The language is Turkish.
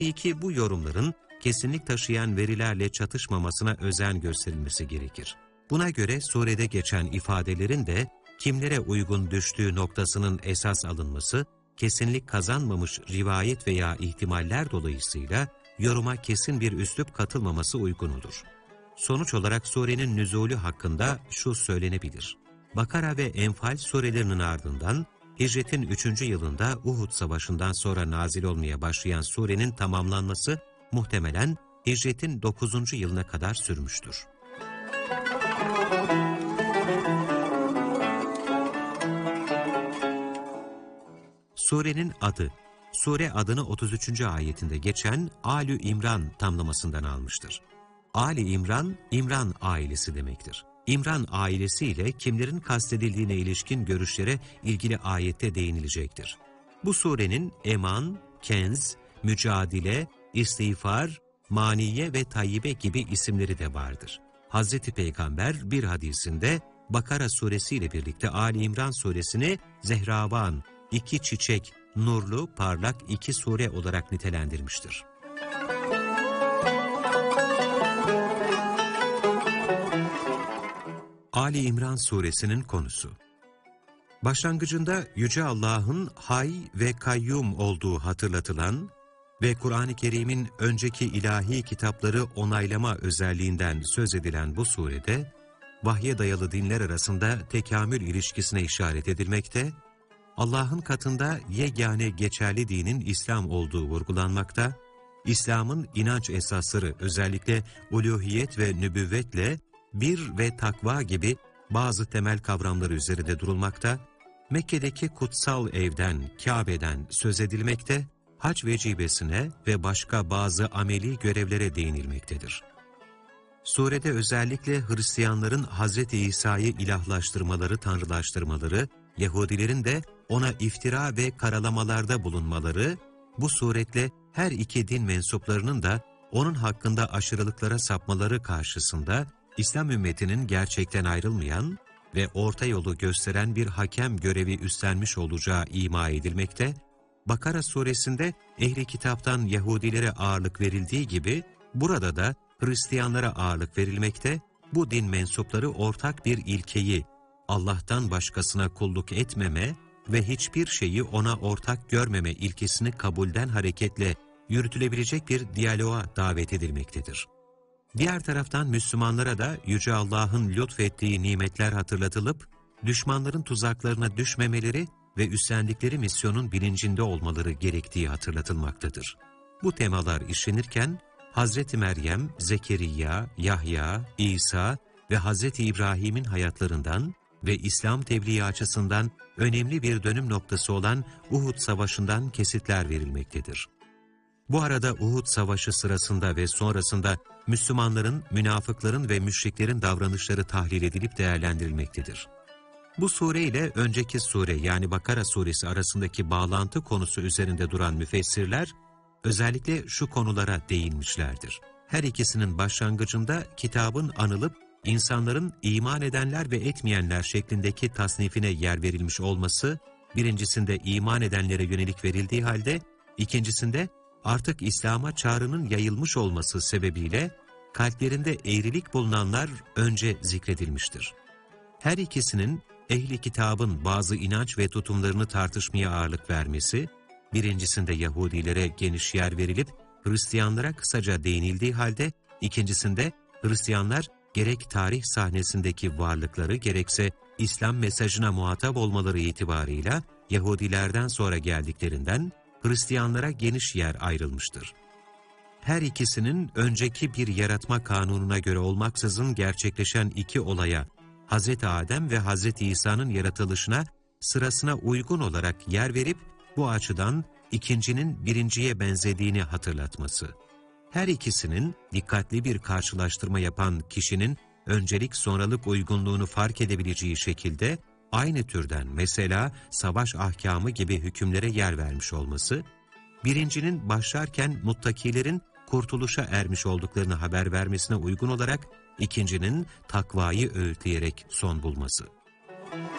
ki bu yorumların kesinlik taşıyan verilerle çatışmamasına özen gösterilmesi gerekir. Buna göre surede geçen ifadelerin de kimlere uygun düştüğü noktasının esas alınması, kesinlik kazanmamış rivayet veya ihtimaller dolayısıyla yoruma kesin bir üslup katılmaması uygun olur. Sonuç olarak surenin nüzulü hakkında şu söylenebilir. Bakara ve Enfal surelerinin ardından Hicret'in 3. yılında Uhud Savaşı'ndan sonra nazil olmaya başlayan surenin tamamlanması muhtemelen Hicret'in 9. yılına kadar sürmüştür. Surenin adı, sure adını 33. ayetinde geçen Âl-i İmran tamlamasından almıştır. Âl-i İmran, İmran ailesi demektir. İmran ailesiyle kimlerin kastedildiğine ilişkin görüşlere ilgili ayette değinilecektir. Bu surenin eman, kenz, mücadele, istiğfar, maniye ve tayyibe gibi isimleri de vardır. Hazreti Peygamber bir hadisinde Bakara suresi ile birlikte Âl-i İmran suresini zehravan, iki çiçek, nurlu, parlak iki sure olarak nitelendirmiştir. Âl-i İmran suresinin konusu. Başlangıcında Yüce Allah'ın Hay ve Kayyum olduğu hatırlatılan ve Kur'an-ı Kerim'in önceki ilahi kitapları onaylama özelliğinden söz edilen bu surede, vahye dayalı dinler arasında tekamül ilişkisine işaret edilmekte, Allah'ın katında yegane geçerli dinin İslam olduğu vurgulanmakta, İslam'ın inanç esasları özellikle uluhiyet ve nübüvvetle bir ve takva gibi bazı temel kavramları üzerinde durulmakta, Mekke'deki kutsal evden, Kabe'den söz edilmekte, hac vecibesine ve başka bazı ameli görevlere değinilmektedir. Surede özellikle Hristiyanların Hz. İsa'yı ilahlaştırmaları, tanrılaştırmaları, Yahudilerin de ona iftira ve karalamalarda bulunmaları, bu suretle her iki din mensuplarının da onun hakkında aşırılıklara sapmaları karşısında İslam ümmetinin gerçekten ayrılmayan ve orta yolu gösteren bir hakem görevi üstlenmiş olacağı ima edilmekte, Bakara suresinde ehli kitaptan Yahudilere ağırlık verildiği gibi burada da Hristiyanlara ağırlık verilmekte, bu din mensupları ortak bir ilkeyi, Allah'tan başkasına kulluk etmeme ve hiçbir şeyi ona ortak görmeme ilkesini kabulden hareketle yürütülebilecek bir diyaloğa davet edilmektedir. Diğer taraftan Müslümanlara da Yüce Allah'ın lütfettiği nimetler hatırlatılıp, düşmanların tuzaklarına düşmemeleri ve üstlendikleri misyonun bilincinde olmaları gerektiği hatırlatılmaktadır. Bu temalar işlenirken, Hazreti Meryem, Zekeriya, Yahya, İsa ve Hazreti İbrahim'in hayatlarından ve İslam tebliği açısından önemli bir dönüm noktası olan Uhud Savaşı'ndan kesitler verilmektedir. Bu arada Uhud Savaşı sırasında ve sonrasında Müslümanların, münafıkların ve müşriklerin davranışları tahlil edilip değerlendirilmektedir. Bu sure ile önceki sure yani Bakara suresi arasındaki bağlantı konusu üzerinde duran müfessirler, özellikle şu konulara değinmişlerdir. Her ikisinin başlangıcında kitabın anılıp, insanların iman edenler ve etmeyenler şeklindeki tasnifine yer verilmiş olması, birincisinde iman edenlere yönelik verildiği halde, ikincisinde artık İslam'a çağrının yayılmış olması sebebiyle kalplerinde eğrilik bulunanlar önce zikredilmiştir. Her ikisinin ehli kitabın bazı inanç ve tutumlarını tartışmaya ağırlık vermesi, birincisinde Yahudilere geniş yer verilip Hristiyanlara kısaca değinildiği halde, ikincisinde Hristiyanlar gerek tarih sahnesindeki varlıkları gerekse İslam mesajına muhatap olmaları itibarıyla Yahudilerden sonra geldiklerinden Hristiyanlara geniş yer ayrılmıştır. Her ikisinin önceki bir yaratma kanununa göre olmaksızın gerçekleşen iki olaya, Hz. Adem ve Hz. İsa'nın yaratılışına sırasına uygun olarak yer verip bu açıdan ikincinin birinciye benzediğini hatırlatması. Her ikisinin dikkatli bir karşılaştırma yapan kişinin öncelik sonralık uygunluğunu fark edebileceği şekilde aynı türden mesela savaş ahkamı gibi hükümlere yer vermiş olması, birincinin başlarken muttakilerin kurtuluşa ermiş olduklarını haber vermesine uygun olarak ikincinin takvayı öğütleyerek son bulması.